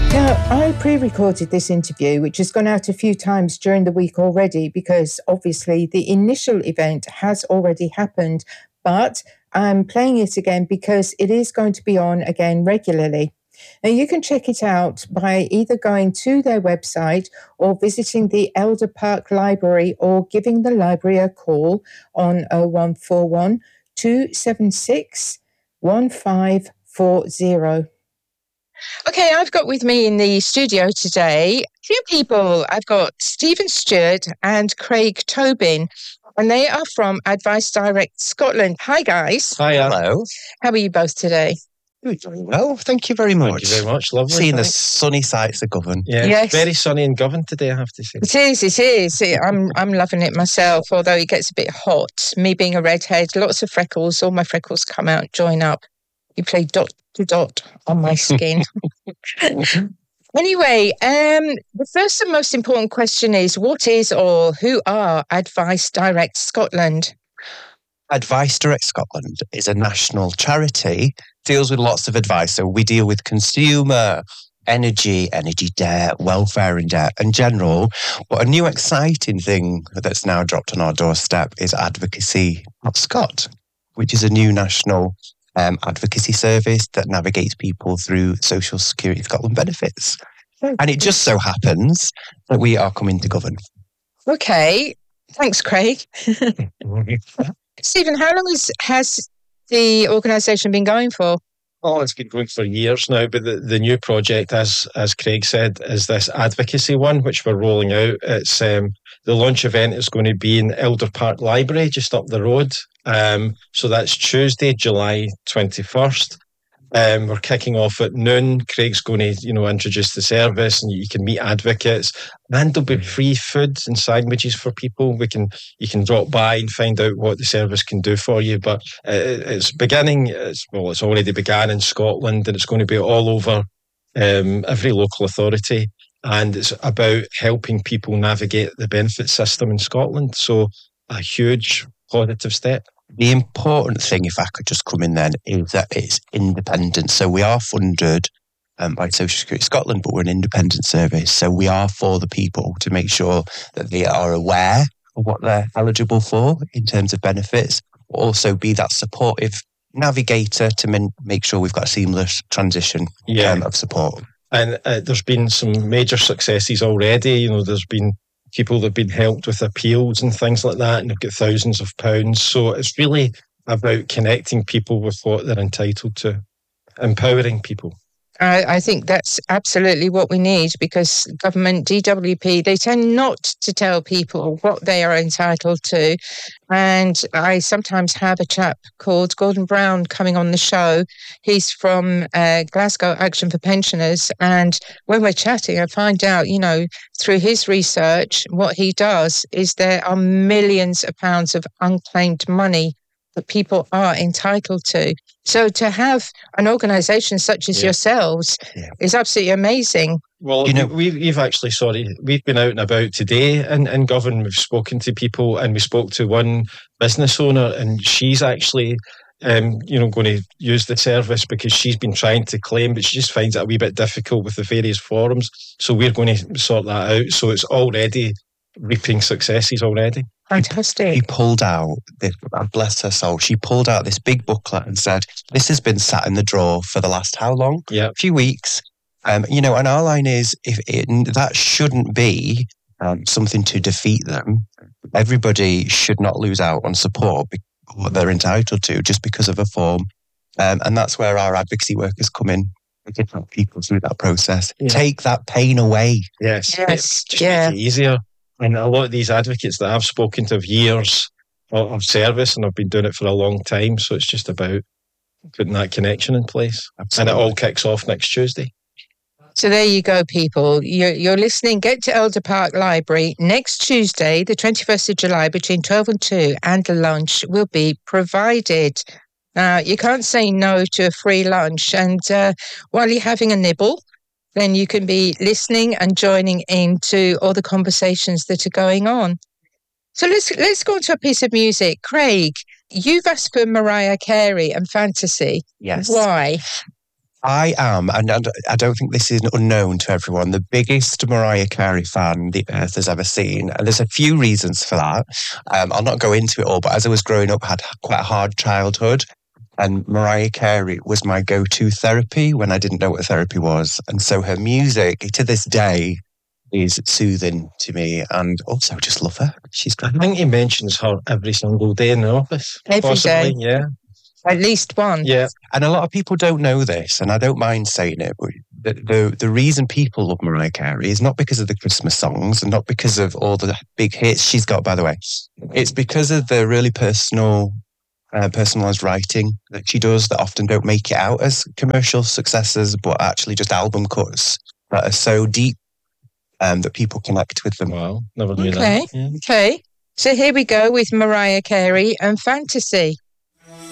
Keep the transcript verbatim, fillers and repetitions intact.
Now, I pre-recorded this interview, which has gone out a few times during the week already, because obviously the initial event has already happened, but I'm playing it again because it is going to be on again regularly. Now, you can check it out by either going to their website or visiting the Elder Park Library or giving the library a call on oh one four one, two seven six, one five four zero. Okay, I've got with me in the studio today two people. I've got Stephen Stewart and Craig Tobin, and they are from Advice Direct Scotland. Hi, guys. Hi. Hello. How are you both today? Very well, thank you very much. Thank you very much. Lovely. Seeing thanks. the sunny sights of Govan. Yeah, Yes. it's very sunny in Govan today, I have to say. It is, it is. I'm I'm loving it myself, although it gets a bit hot. Me being a redhead, lots of freckles, all my freckles come out, join up. You play dot to dot on my skin. Anyway, um, the first and most important question is, what is or who are Advice Direct Scotland? Advice Direct Scotland is a national charity, deals with lots of advice. So we deal with consumer, energy, energy debt, welfare and debt in general. But a new exciting thing that's now dropped on our doorstep is Advocacy Scot, which is a new national um, advocacy service that navigates people through Social Security Scotland benefits. And it just so happens that we are coming to Govan. Okay, thanks, Craig. Stephen, how long has, has the organisation been going for? Oh, it's been going for years now, but the, the new project, as as Craig said, is this advocacy one, which we're rolling out. It's um, the launch event is going to be in Elder Park Library, just up the road. Um, so that's Tuesday, July twenty-first. Um, we're kicking off at noon. Craig's going to, you know, introduce the service, and you can meet advocates. And there'll be free food and sandwiches for people. We can, you can drop by and find out what the service can do for you. But uh, it's beginning. It's, well, it's already began in Scotland, and it's going to be all over um, every local authority. And it's about helping people navigate the benefit system in Scotland. So a huge positive step. The important thing, if I could just come in then, is that it's independent. So we are funded um, by Social Security Scotland, but we're an independent service. So we are for the people to make sure that they are aware of what they're eligible for in terms of benefits, but also be that supportive navigator to min- make sure we've got a seamless transition Yeah. um, of support. And uh, there's been some major successes already. You know, there's been people that have been helped with appeals and things like that, and they've got thousands of pounds. So it's really about connecting people with what they're entitled to, empowering people. I, I think that's absolutely what we need, because government, D W P, they tend not to tell people what they are entitled to. And I sometimes have a chap called Gordon Brown coming on the show. He's from uh, Glasgow Action for Pensioners. And when we're chatting, I find out, you know, through his research, what he does is there are millions of pounds of unclaimed money that people are entitled to. So to have an organisation such as Yeah. yourselves Yeah. is absolutely amazing. Well, You know- we've, we've actually, sorry, we've been out and about today in, in Govan. We've spoken to people, and we spoke to one business owner, and she's actually, um, you know, going to use the service because she's been trying to claim, but she just finds it a wee bit difficult with the various forums. So we're going to sort that out. So it's already reaping successes already. She Fantastic. pulled out, this, bless her soul, she pulled out this big booklet and said, this has been sat in the drawer for the last how long? Yeah. A few weeks. Um, you know, and our line is, if it, that shouldn't be um, something to defeat them. Everybody should not lose out on support, what they're entitled to, just because of a form. Um, and that's where our advocacy workers come in. We can help people through that process. Yeah. Take that pain away. Yes. Yes, Just yeah. make it easier. And a lot of these advocates that I've spoken to have years of of service, and I've been doing it for a long time. So it's just about putting that connection in place. Absolutely. And it all kicks off next Tuesday. So there you go, people. You're, you're listening. Get to Elder Park Library next Tuesday, the twenty-first of July, between twelve and two, and lunch will be provided. Now, you can't say no to a free lunch. And uh, while you're having a nibble, then you can be listening and joining into all the conversations that are going on. So let's let's go on to a piece of music. Craig, you've asked for Mariah Carey and Fantasy. Yes. Why? I am, and and I don't think this is unknown to everyone, the biggest Mariah Carey fan the earth has ever seen. And there's a few reasons for that. Um, I'll not go into it all, but as I was growing up, I had quite a hard childhood. And Mariah Carey was my go-to therapy when I didn't know what therapy was. And so her music, to this day, is soothing to me, and also just love her. She's great. I think he mentions her every single day in the office. Every possibly, day. Yeah. At least one. Yeah. And a lot of people don't know this, and I don't mind saying it, but the, the, the reason people love Mariah Carey is not because of the Christmas songs and not because of all the big hits she's got, by the way. It's because of the really personal, uh, personalised writing that she does that often don't make it out as commercial successes, but actually just album cuts that are so deep um, that people connect with them. Wow, never knew Okay, that. Yeah. okay. So here we go with Mariah Carey and Fantasy.